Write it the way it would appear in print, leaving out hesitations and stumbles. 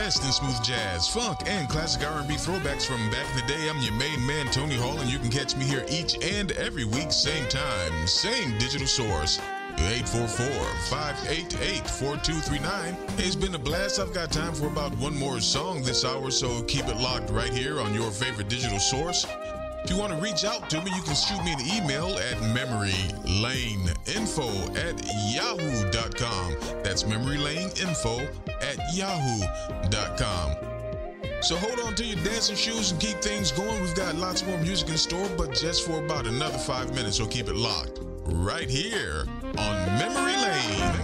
best in smooth jazz, funk, and classic R&B throwbacks from back in the day. I'm your main man, Tony Hall, and you can catch me here each and every week, same time, same digital source. 844-588-4239. It's been a blast. I've got time for about one more song this hour, so keep it locked right here on your favorite digital source. If you want to reach out to me, you can shoot me an email at memorylaneinfo@yahoo.com. That's memorylaneinfo@yahoo.com. So hold on to your dancing shoes and keep things going. We've got lots more music in store, but just for about another 5 minutes, so keep it locked right here on Memory Lane.